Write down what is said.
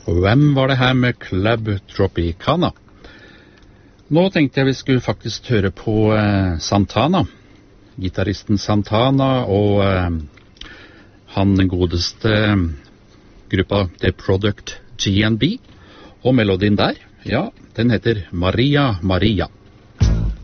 Hvem var det her med Club Tropicana? Nå tenkte jeg vi skulle faktisk høre på Santana, gitaristen Santana og han den godeste gruppa The Product GNB, og melodien der, ja, den heter Maria Maria.